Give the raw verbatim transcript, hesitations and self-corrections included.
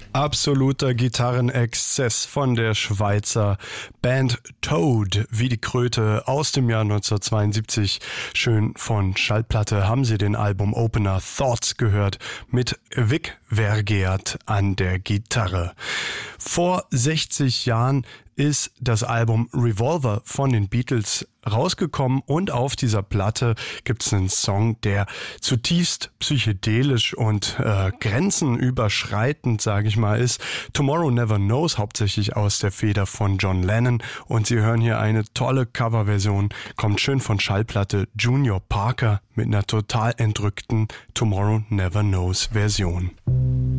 Absoluter Gitarrenexzess von der Schweizer Band Toad, wie die Kröte, aus dem Jahr neunzehnhundertzweiundsiebzig. Schön von Schallplatte haben Sie den Album-Opener Thoughts gehört mit Vic Vergeert an der Gitarre. Vor sechzig Jahren ist das Album Revolver von den Beatles rausgekommen und auf dieser Platte gibt es einen Song, der zutiefst psychedelisch und äh, grenzenüberschreitend, sage ich mal, ist. Tomorrow Never Knows, hauptsächlich aus der Feder von John Lennon, und Sie hören hier eine tolle Coverversion, kommt schön von Schallplatte Junior Parker mit einer total entrückten Tomorrow Never Knows Version.